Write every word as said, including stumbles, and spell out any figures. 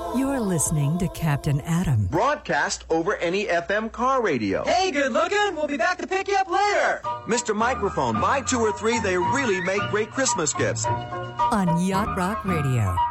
You're listening to Captain Adam. Broadcast over any F M car radio. Hey, good looking. We'll be back to pick you up later. Mister Microphone, buy two or three. They really make great Christmas gifts. On Yacht Rock Radio.